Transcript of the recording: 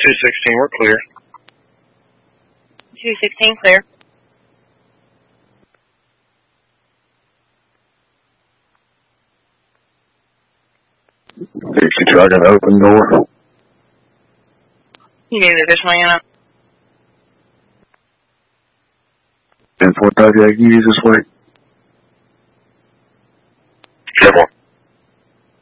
216, we're clear. 216, clear. Dixie truck an open door. You need additional unit. And 430 I can use this way.